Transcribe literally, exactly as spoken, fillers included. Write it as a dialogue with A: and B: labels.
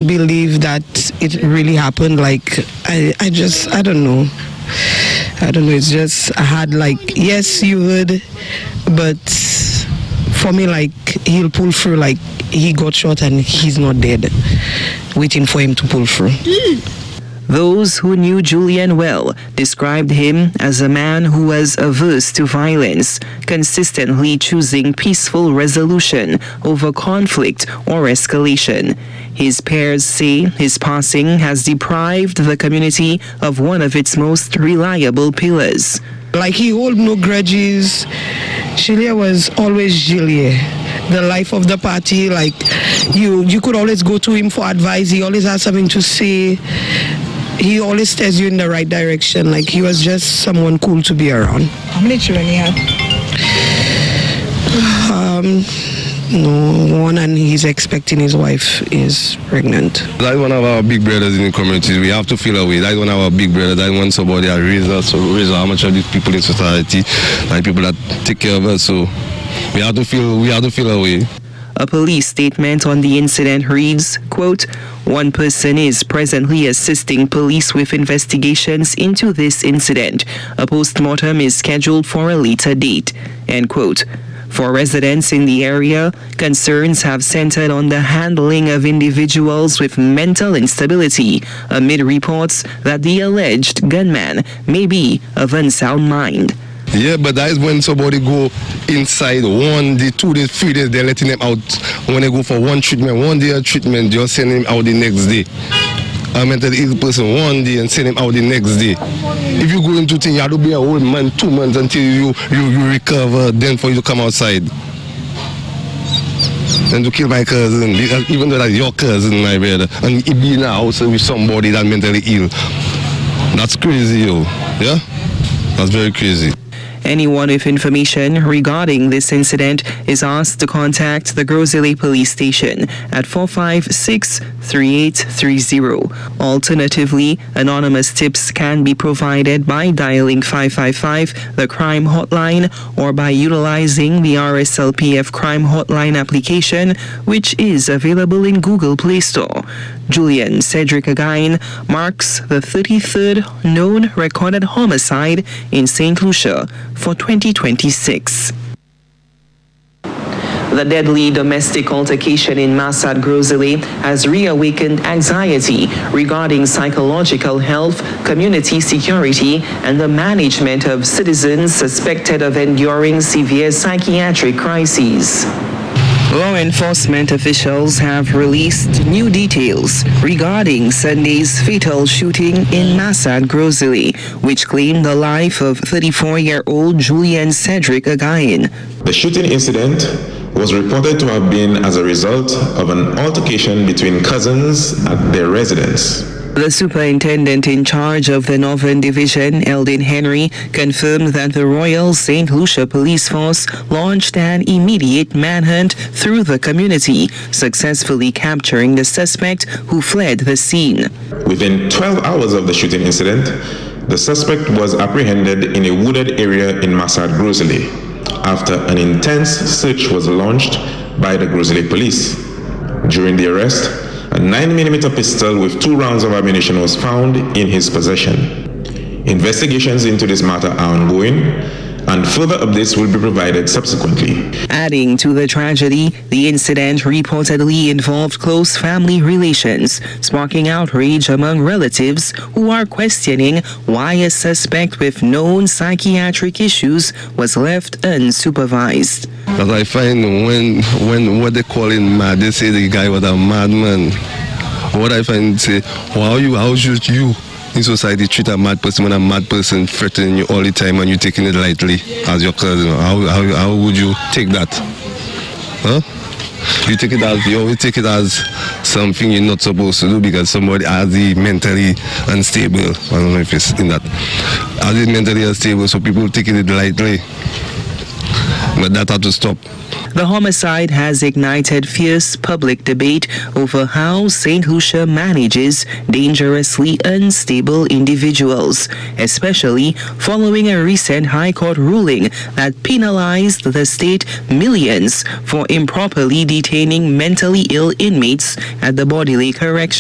A: believe that it really happened. Like, I, I just, I don't know. I don't know. It's just, I had like, yes, you would, but for me, like, he'll pull through. Like, he got shot and he's not dead, waiting for him to pull through.
B: Those who knew Julian well described him as a man who was averse to violence, consistently choosing peaceful resolution over conflict or escalation. His peers say his passing has deprived the community of one of its most reliable pillars.
A: Like, he hold no grudges. Julia was always Julia, the life of the party. Like, you, you could always go to him for advice. He always has something to say. He always steers you in the right direction. Like, he was just someone cool to be around.
C: How many children he had?
A: Um, no, one, and he's expecting his wife is pregnant.
D: That's one of our big brothers in the community. We have to feel away. That's one of our big brothers. That's when somebody that raised us, so raise how much of these people in society, like people that take care of us. So we have to feel, we have to feel away.
B: A police statement on the incident reads, quote, "One person is presently assisting police with investigations into this incident. A post-mortem is scheduled for a later date," end quote. For residents in the area, concerns have centered on the handling of individuals with mental instability amid reports that the alleged gunman may be of unsound mind.
D: Yeah, but that is when somebody go inside one day, two days, three days, they're letting them out. When they go for one treatment, one day of treatment, just send him out the next day. I mentally ill person one day and send him out the next day. If you go into things, you have to be a whole month, two months until you, you, you recover, then for you to come outside. And to kill my cousin, because even though that's your cousin, my brother, and he be in a house with somebody that's mentally ill. That's crazy, yo. Yeah? That's very crazy.
B: Anyone with information regarding this incident is asked to contact the Gros Islet Police Station at four five six, three eight three zero. Alternatively, anonymous tips can be provided by dialing five five five, the crime hotline, or by utilizing the R S L P F crime hotline application, which is available in Google Play Store. Julian Cedric Again marks the thirty-third known recorded homicide in Saint Lucia for twenty twenty-six. The deadly domestic altercation in Massat Gros Islet has reawakened anxiety regarding psychological health, community security, and the management of citizens suspected of enduring severe psychiatric crises. Law enforcement officials have released new details regarding Sunday's fatal shooting in Massat Gros Islet, which claimed the life of thirty-four-year-old Julian Cedric Again.
E: The shooting incident was reported to have been as a result of an altercation between cousins at their residence.
B: The superintendent in charge of the Northern Division, Eldin Henry, confirmed that the Royal Saint Lucia Police Force launched an immediate manhunt through the community, successfully capturing the suspect who fled the scene.
E: Within twelve hours of the shooting incident, the suspect was apprehended in a wooded area in Massat Gros Islet after an intense search was launched by the Gros Islet police. During the arrest, a nine millimeter pistol with two rounds of ammunition was found in his possession. Investigations into this matter are ongoing, and further updates will be provided subsequently.
B: Adding to the tragedy, the incident reportedly involved close family relations, sparking outrage among relatives who are questioning why a suspect with known psychiatric issues was left unsupervised.
D: As I find when when what they call him mad, they say the guy was a madman. What I find say, how you how should you in society treat a mad person when a mad person threatening you all the time and you taking it lightly as your cousin? How how how would you take that? Huh? You take it as you always take it as something you're not supposed to do because somebody has the mentally unstable. I don't know if it's in that. As it mentally unstable, so people taking it lightly. But that had to stop.
B: The homicide has ignited fierce public debate over how Saint Lucia manages dangerously unstable individuals, especially following a recent High Court ruling that penalized the state millions for improperly detaining mentally ill inmates at the Bordelaye Correctional